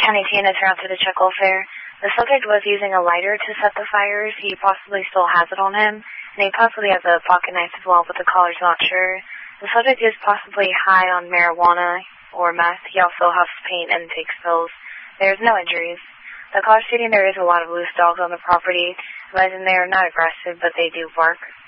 1018 is around to the Checkle Fair. The subject was using a lighter to set the fires. He possibly still has it on him, and he possibly has a pocket knife as well, but the caller's not sure. The subject is possibly high on marijuana or meth. He also huffs paint and takes pills. There's no injuries. The caller stating there is a lot of loose dogs on the property, advising they are not aggressive, but they do bark.